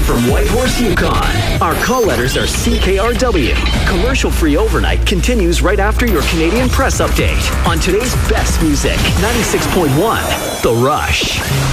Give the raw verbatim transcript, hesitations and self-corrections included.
from Whitehorse, Yukon. Our call letters are C K R W. Commercial-free overnight continues right after your Canadian Press Update on today's best music, ninety-six point one The Rush.